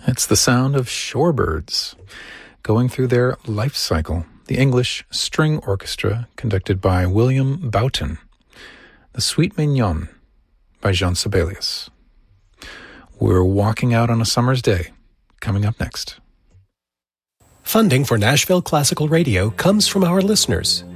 It's the sound of shorebirds going through their life cycle. The English String Orchestra, conducted by William Boughton. The Suite Mignonne by Jean Sibelius. We're walking out on a summer's day. Coming up next. Funding for Nashville Classical Radio comes from our listeners.